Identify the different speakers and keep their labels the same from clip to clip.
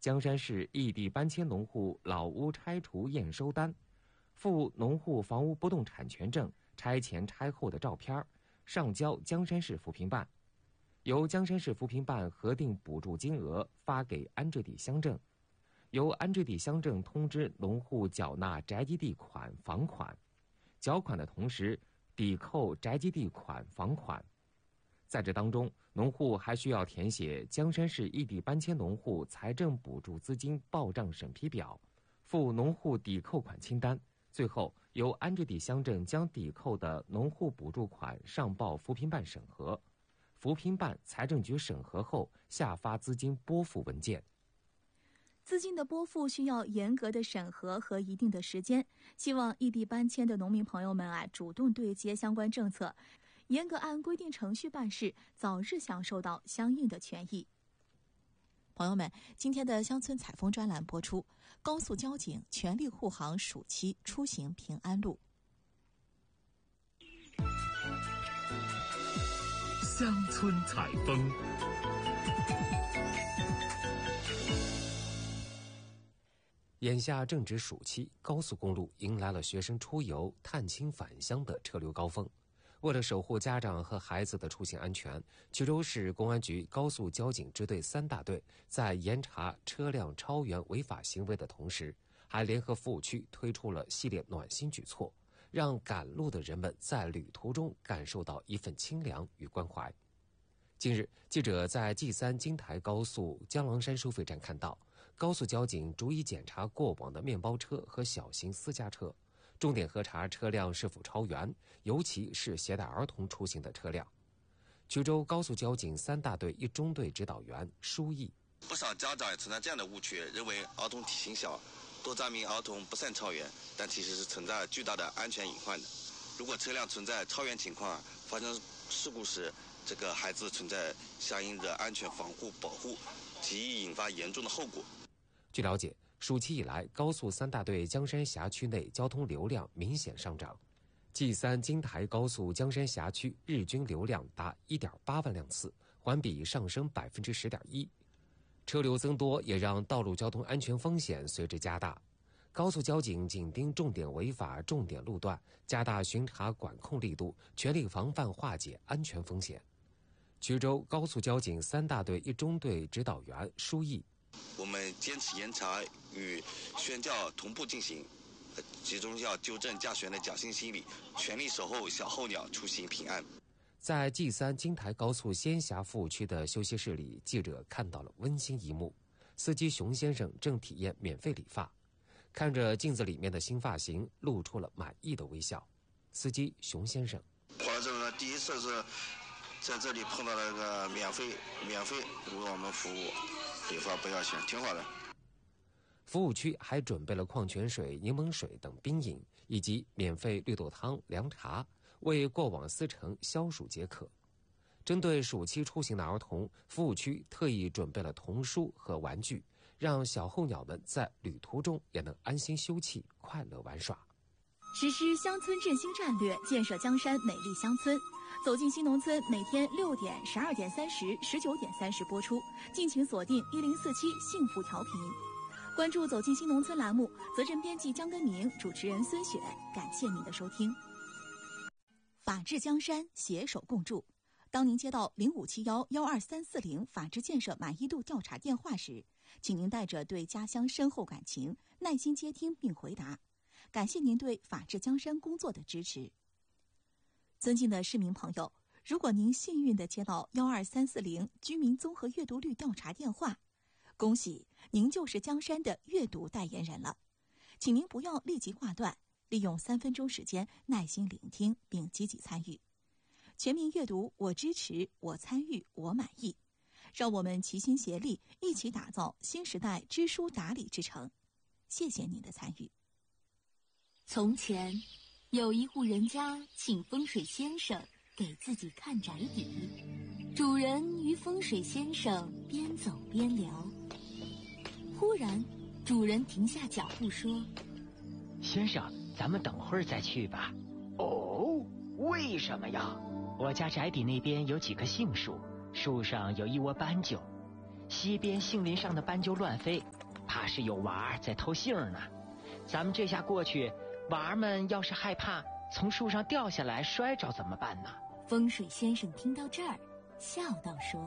Speaker 1: 江山市异地搬迁农户老屋拆除验收单，附农户房屋不动产权证、拆前拆后的照片，上交江山市扶贫办，由江山市扶贫办核定补助金额发给安置地乡镇，由安置地乡镇通知农户缴纳宅基地款、房款，缴款的同时抵扣宅基地款、房款。在这当中，农户还需要填写江山市异地搬迁农户财政补助资金报账审批表，附农户抵扣款清单，最后由安置地乡镇将抵扣的农户补助款上报扶贫办审核，扶贫办、财政局审核后下发资金拨付文件。
Speaker 2: 资金的拨付需要严格的审核和一定的时间，希望异地搬迁的农民朋友们主动对接相关政策，严格按规定程序办事，早日享受到相应的权益。
Speaker 3: 朋友们，今天的乡村采风专栏播出，高速交警全力护航暑期出行平安路。
Speaker 4: 乡村采风。
Speaker 1: 眼下正值暑期，高速公路迎来了学生出游、探亲返乡的车流高峰。为了守护家长和孩子的出行安全，衢州市公安局高速交警支队3大队在严查车辆超员违法行为的同时，还联合服务区推出了系列暖心举措，让赶路的人们在旅途中感受到一份清凉与关怀。近日，记者在 G3 京台高速江郎山收费站看到，高速交警逐一检查过往的面包车和小型私家车，重点核查车辆是否超员，尤其是携带儿童出行的车辆。衢州高速交警3大队1中队指导员舒毅：
Speaker 5: 不少家长也存在这样的误区，认为儿童体型小，多载明儿童不善超员，但其实是存在巨大的安全隐患的。如果车辆存在超员情况，发生事故时，这个孩子存在相应的安全防护保护，极易引发严重的后果。
Speaker 1: 据了解，暑期以来，高速3大队江山辖区内交通流量明显上涨。G3 京台高速江山辖区日均流量达 1.8 万辆次，环比上升 10.1%。车流增多也让道路交通安全风险随之加大。高速交警紧盯重点违法重点路段，加大巡查管控力度，全力防范化解安全风险。衢州高速交警3大队1中队指导员舒毅：
Speaker 5: 我们坚持严查与宣教同步进行，集中要纠正驾驶员的侥幸心理，全力守候小候鸟出行平安。
Speaker 1: 在 G3 京台高速仙霞服务区的休息室里，记者看到了温馨一幕，司机熊先生正体验免费理发，看着镜子里面的新发型，露出了满意的微笑。司机熊先生：
Speaker 5: 我这个第一次是在这里碰到了个免费为我们服务，理发不要钱，挺好的。
Speaker 1: 服务区还准备了矿泉水、柠檬水等冰饮，以及免费绿豆汤、凉茶，为过往司乘消暑解渴。针对暑期出行的儿童，服务区特意准备了童书和玩具，让小候鸟们在旅途中也能安心休憩、快乐玩耍。
Speaker 2: 实施乡村振兴战略，建设江山美丽乡村。走进新农村，每天6点、12点30、19点30播出，敬请锁定1047幸福调频。关注走进新农村栏目，责任编辑江根明，主持人孙雪，感谢您的收听。法治江山，携手共筑。当您接到0571-12340法治建设满意度调查电话时，请您带着对家乡深厚感情，耐心接听并回答。感谢您对法治江山工作的支持。尊敬的市民朋友，如果您幸运地接到12340居民综合阅读率调查电话，恭喜您就是江山的阅读代言人了。请您不要立即挂断，利用3分钟时间耐心聆听并积极参与。全民阅读，我支持，我参与，我满意。让我们齐心协力，一起打造新时代知书达理之城。谢谢您的参与。
Speaker 6: 从前有一户人家请风水先生给自己看宅邸，主人与风水先生边走边聊，忽然主人停下脚步说：
Speaker 7: 先生，咱们等会儿再去吧。
Speaker 8: 哦，为什么呀？
Speaker 7: 我家宅邸那边有几棵杏树，树上有一窝斑鸠， 西边杏林上的斑鸠乱飞，怕是有娃儿在偷杏呢。咱们这下过去，娃儿们要是害怕从树上掉下来摔着怎么办呢？
Speaker 6: 风水先生听到这儿，笑道说：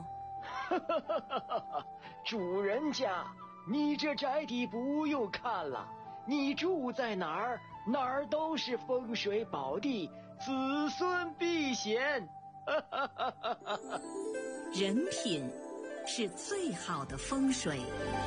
Speaker 8: 主人家，你这宅邸不用看了，你住在哪儿，哪儿都是风水宝地，子孙避险。
Speaker 9: 人品是最好的风水。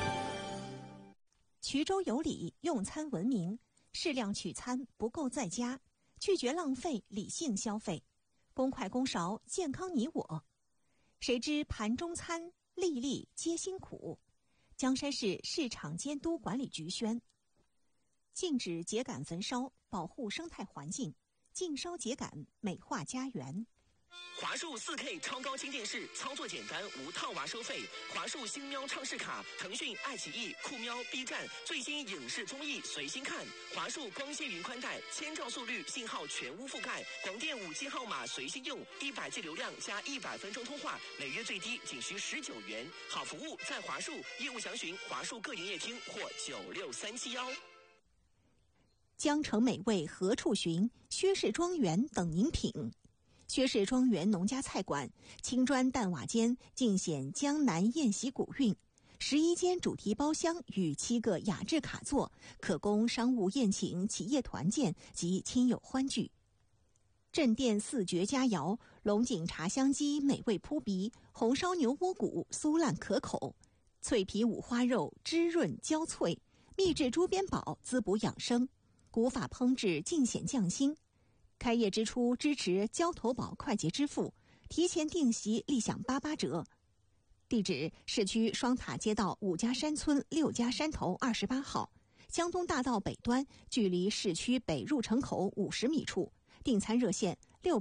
Speaker 3: 衢州有礼，用餐文明，适量取餐，不够在家，拒绝浪费，理性消费，公筷公勺，健康你我。谁知盘中餐，粒粒皆辛苦。江山市市场监督管理局宣：禁止秸秆焚烧，保护生态环境，禁烧秸秆，美化家园。
Speaker 10: 华数 4K 超高清电视，操作简单，无套娃收费。华数星喵畅视卡，腾讯、爱奇艺、酷喵、B 站最新影视综艺随心看。华数光纤云宽带，1000兆速率，信号全屋覆盖，广电5G号码随心用，100G 流量加100分钟通话，每月最低仅需19元。好服务在华数，业务详询华数各营业厅或96371。
Speaker 3: 江城美味何处寻？薛氏庄园等您品。薛氏庄园农家菜馆，青砖淡瓦间尽显江南宴席古韵。11间主题包厢与7个雅致卡座，可供商务宴请、企业团建及亲友欢聚。镇店4绝佳肴：龙井茶香鸡美味扑鼻，红烧牛窝骨酥烂可口，脆皮五花肉汁润焦脆，秘制猪鞭煲滋补养生，古法烹制尽显匠心。开业之初支持交投保快捷支付，提前订席立享88折。地址：市区双塔街道5家山村6家山头28号，江东大道北端，距离市区北入城口50米处。订餐热线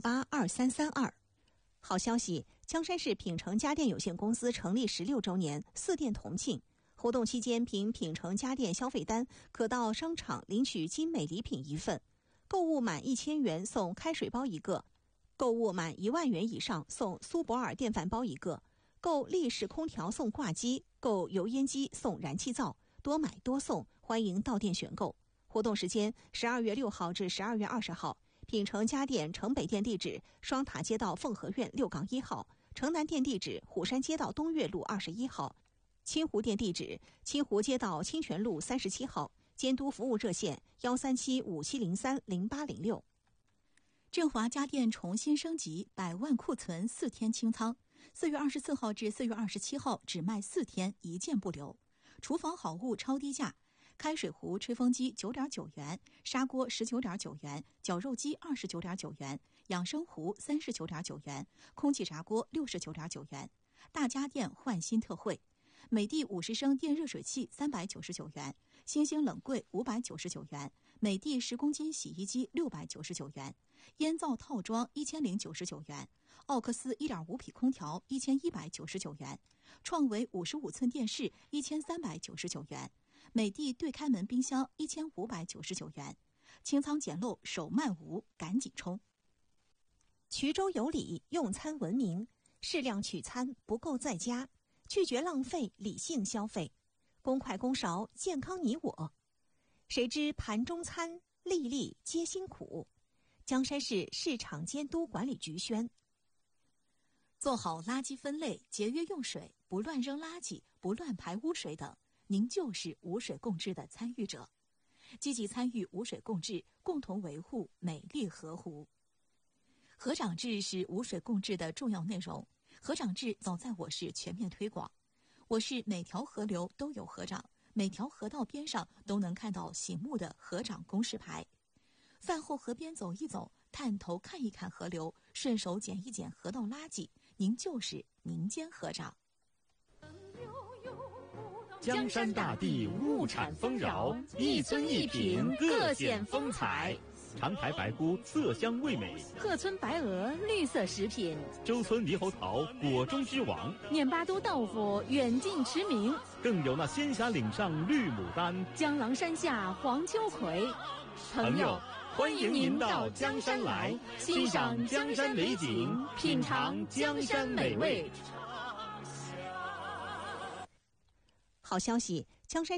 Speaker 3: 682332。好消息！江山市品城家电有限公司成立16周年，4店同庆。活动期间，凭品城家电消费单，可到商场领取精美礼品1份。购物满1000元送开水包1个，购物满1万元以上送苏泊尔电饭煲1个，购立式空调送挂机，购油烟机送燃气灶，多买多送，欢迎到店选购。活动时间12月6号至12月20号。品城家电城北店地址：双塔街道凤和苑6-1号，城南店地址：虎山街道东岳路21号，清湖店地址：清湖街道清泉路37号。监督服务热线13757030806。
Speaker 2: 振华家电重新升级，100万库存4天清仓，4月24号至4月27号只卖4天，1件不留。厨房好物超低价，开水壶、吹风机9.9元，砂锅19.9元，绞肉机29.9元，养生壶39.9元，空气炸锅69.9元。大家电换新特惠，美的50升电热水器399元，星星冷柜599元，美的10公斤洗衣机699元，烟灶套装1099元，奥克斯1.5匹空调1199元，创维55寸电视1399元，美的对开门冰箱1599元。清仓捡漏，手慢无，赶紧冲！
Speaker 3: 衢州有礼，用餐文明，适量取餐，不够在家，拒绝浪费，理性消费，公筷公勺，健康你我。谁知盘中餐，粒粒皆辛苦。江山市市场监督管理局宣：
Speaker 2: 做好垃圾分类，节约用水，不乱扔垃圾，不乱排污水等，您就是污水共治的参与者。积极参与污水共治，共同维护美丽河湖。河长制是污水共治的重要内容。河长制早在我市全面推广，我市每条河流都有河长，每条河道边上都能看到醒目的河长公示牌。饭后河边走一走，探头看一看河流，顺手捡一捡河道垃圾，您就是民间河长。
Speaker 4: 江山大地物产丰饶，一村一品各显风采。长台白菇色香味美，
Speaker 11: 鹤村白鹅绿色食品，
Speaker 4: 周村猕猴桃果中之王，
Speaker 11: 念巴都豆腐远近驰名，
Speaker 4: 更有那仙霞岭上绿牡丹，
Speaker 11: 江郎山下黄秋葵。
Speaker 4: 朋友，欢迎您到江山来，欣赏江山美景，品尝江山美味。
Speaker 3: 好消息，江山